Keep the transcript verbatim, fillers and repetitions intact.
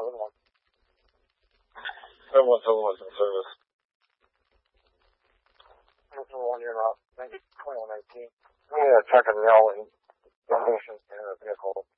seven one. seven one seven one's in service. seven one, you're out. twenty-one nineteen. I'm going to check a nail in the station in a vehicle.